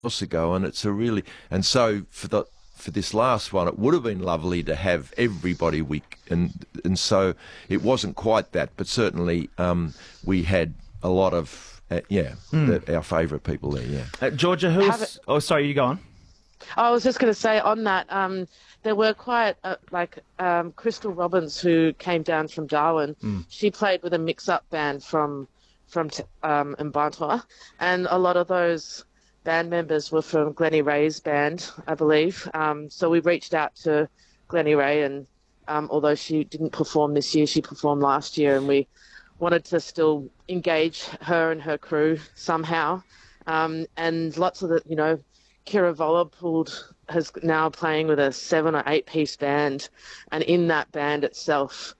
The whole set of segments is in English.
else ago, and it's a really and so for this last one, it would have been lovely to have everybody and so it wasn't quite that, but certainly we had a lot of our favourite people there. Yeah, Georgia, who was? Oh, sorry, you go on. I was just going to say on that, there were quite Crystal Robbins, who came down from Darwin. She played with a mix-up band from Mbantua, and a lot of those band members were from Glennie Ray's band, I believe. So we reached out to Glennie Ray, and although she didn't perform this year, she performed last year, and we wanted to still engage her and her crew somehow. And lots of Kira Voller has now playing with a 7 or 8 piece band, and in that band itself,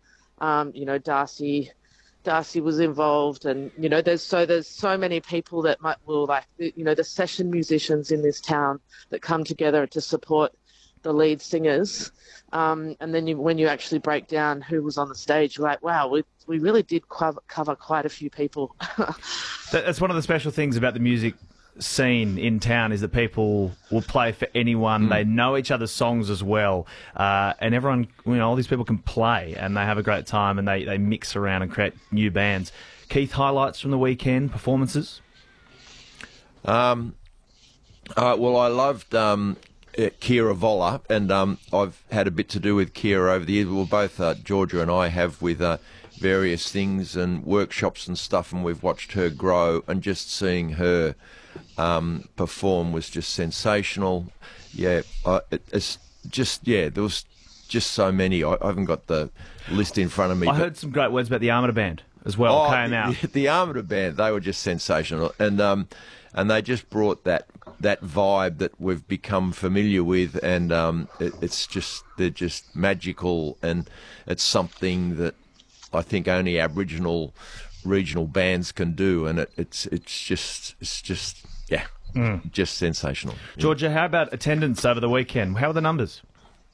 Darcy was involved, and there's so many people that the session musicians in this town that come together to support the lead singers, and then when you actually break down who was on the stage, you're like, wow, we really did cover quite a few people. That's one of the special things about the music scene in town, is that people will play for anyone. They know each other's songs as well, and everyone, all these people can play, and they have a great time, and they mix around and create new bands. Keith, highlights from the weekend, performances? Well, I loved Kira Voller, and I've had a bit to do with Kira over the years. Well, both Georgia and I have with various things and workshops and stuff, and we've watched her grow, and just seeing her perform was just sensational. Yeah, it's just, there was just so many. I haven't got the list in front of me. I heard some great words about the Armada Band as well. Came out. The Armada Band, they were just sensational, and they just brought that vibe that we've become familiar with, and they're just magical, and it's something that I think only Aboriginal regional bands can do, and it's just sensational. Georgia, how about attendance over the weekend? How are the numbers?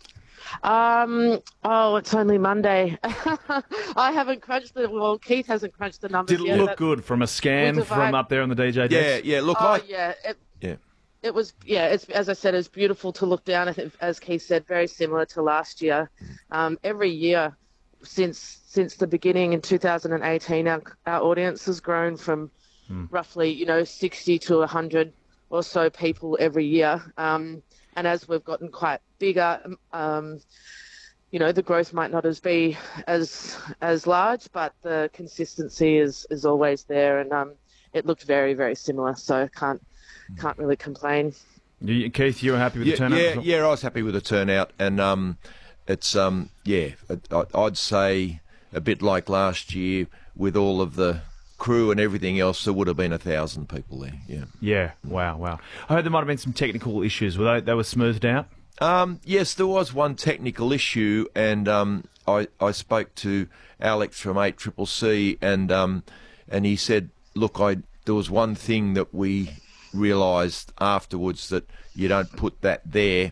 It's only Monday. I haven't crunched Keith hasn't crunched the numbers yet. Did it look good from a scan from up there on the DJ desk? Yeah, look It was, it's, as I said, it's beautiful to look down. As Keith said, very similar to last year. Every year since the beginning in 2018, our audience has grown from roughly 60 to 100 or so people every year. And as we've gotten quite bigger, the growth might not be as large, but the consistency is always there, and it looked very, very similar. So can't really complain. Keith, you were happy with the turnout? Yeah, I was happy with the turnout, and it's I'd say a bit like last year with all of the crew and everything else, there would have been 1,000 people there. Yeah. Wow. I heard there might have been some technical issues. Were they were smoothed out? Yes, there was one technical issue, and I spoke to Alex from 8CCC, and he said, look, there was one thing that we realised afterwards, that you don't put that there,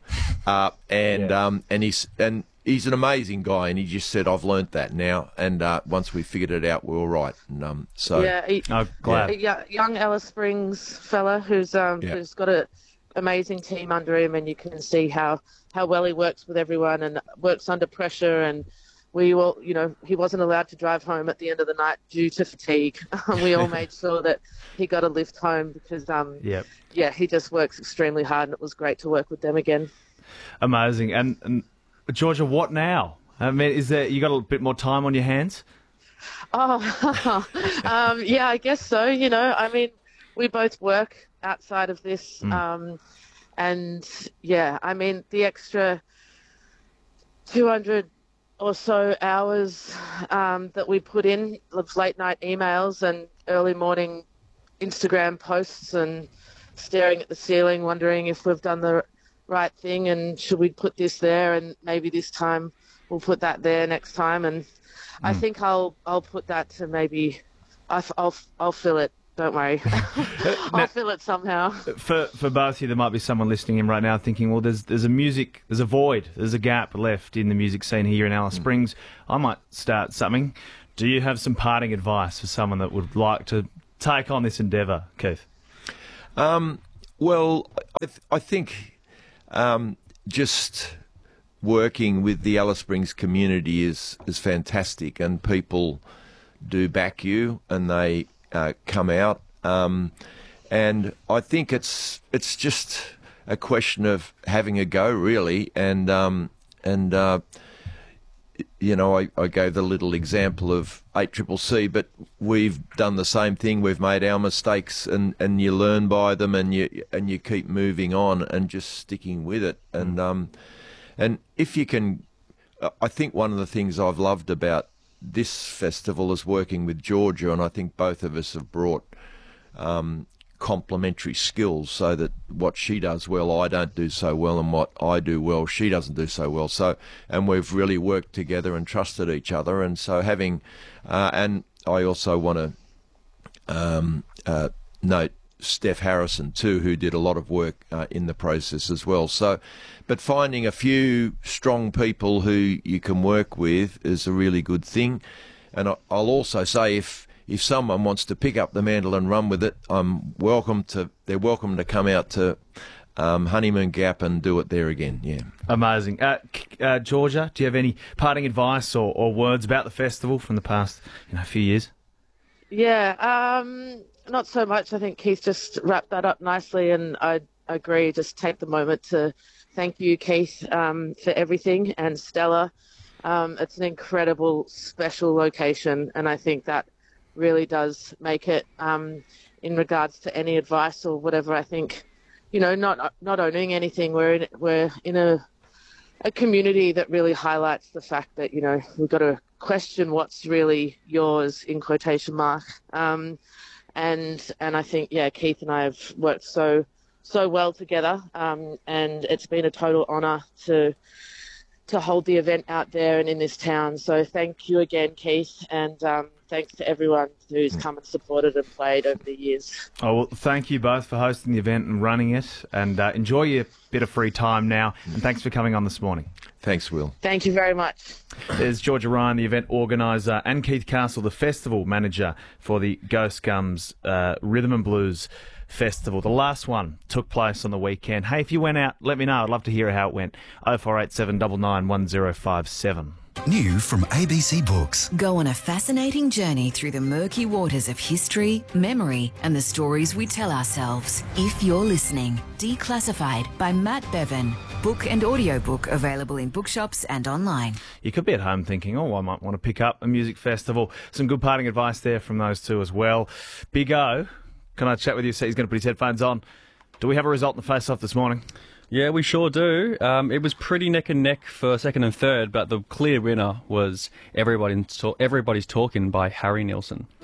and he's an amazing guy, and he just said, I've learnt that now, and once we figured it out, we're all right. And glad. A young Alice Springs fella who's got an amazing team under him, and you can see how well he works with everyone and works under pressure. And we all, he wasn't allowed to drive home at the end of the night due to fatigue. We all made sure that he got a lift home because, he just works extremely hard, and it was great to work with them again. Amazing. And Georgia, what now? I mean, you got a bit more time on your hands? I guess so. I mean, we both work outside of this, the extra 200 or so hours that we put in of late night emails and early morning Instagram posts and staring at the ceiling, wondering if we've done the right thing and should we put this there, and maybe this time we'll put that there next time. And I think I'll put that to maybe I'll fill it. Don't worry. I'll fill it somehow. For both of you, there might be someone listening in right now thinking, well, there's a void, there's a gap left in the music scene here in Alice Springs. I might start something. Do you have some parting advice for someone that would like to take on this endeavour, Keith? Well, I think just working with the Alice Springs community is fantastic, and people do back you, and they come out. And I think it's just a question of having a go, really. And you know, I gave the little example of 8CCC, but we've done the same thing. We've made our mistakes, and you learn by them, and you keep moving on and just sticking with it. And if you can, I think one of the things I've loved about this festival is working with Georgia, and I think both of us have brought complementary skills, so that what she does well, I don't do so well, and what I do well, she doesn't do so well. So, and we've really worked together and trusted each other. And so having, and I also want to note Steph Harrison too, who did a lot of work in the process as well. So, but finding a few strong people who you can work with is a really good thing. And I'll also say, if someone wants to pick up the mantle and run with it, they're welcome to come out to Honeymoon Gap and do it there again. Yeah. Amazing. Georgia, do you have any parting advice or words about the festival from the past few years? Yeah, not so much. I think Keith just wrapped that up nicely, and I agree. Just take the moment to thank you, Keith, for everything, and Stella. It's an incredible, special location, and I think that really does make it, in regards to any advice or whatever. I think, not owning anything. We're in a community that really highlights the fact that, we've got to question what's really yours, in quotation mark. And I think, Keith and I have worked so well together. And it's been a total honour to hold the event out there and in this town. So thank you again, Keith, and thanks to everyone who's come and supported and played over the years. Oh, well, thank you both for hosting the event and running it, and enjoy your bit of free time now, and thanks for coming on this morning. Thanks, Will. Thank you very much. There's Georgia Ryan, the event organiser, and Keith Castle, the festival manager for the Ghost Gums Rhythm and Blues Festival. The last one took place on the weekend. Hey, if you went out, let me know. I'd love to hear how it went. 0487 99 1057. New from ABC Books. Go on a fascinating journey through the murky waters of history, memory, and the stories we tell ourselves. If You're Listening. Declassified by Matt Bevan. Book and audiobook available in bookshops and online. You could be at home thinking, I might want to pick up a music festival. Some good parting advice there from those two as well. Big O, can I chat with you? So he's going to put his headphones on. Do we have a result in the face-off this morning? Yeah, we sure do. It was pretty neck and neck for second and third, but the clear winner was Everybody's Talking by Harry Nilsson.